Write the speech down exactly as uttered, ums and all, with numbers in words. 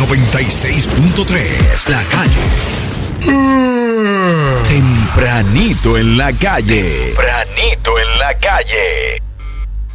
noventa y seis punto tres, La Calle. Tempranito en la calle. Tempranito en la calle.